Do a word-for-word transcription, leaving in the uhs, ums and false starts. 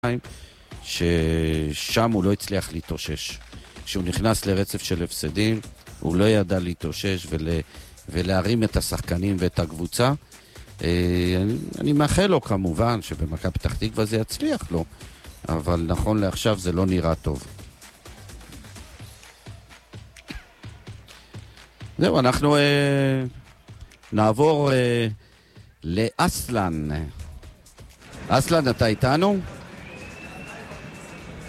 ששם הוא לא הצליח להתאושש. כשהוא נכנס לרצף של הפסדים, הוא לא ידע להתאושש ול... ולהרים את השחקנים ואת הקבוצה. אני, אני מאחל לו כמובן שבמכבי פתח תקווה זה יצליח לו, אבל נכון לעכשיו זה לא נראה טוב. זהו, אנחנו אה, נעבור אה, לאסלן. אסלן, אתה איתנו?